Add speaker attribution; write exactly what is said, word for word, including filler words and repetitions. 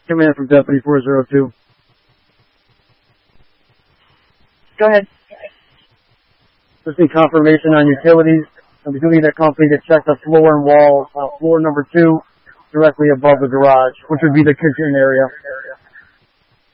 Speaker 1: Command from Deputy four oh two.
Speaker 2: Go ahead.
Speaker 1: Just need confirmation on utilities. And we do need a company to check the floor and wall, uh, floor number two, directly above the garage, which would be the kitchen area.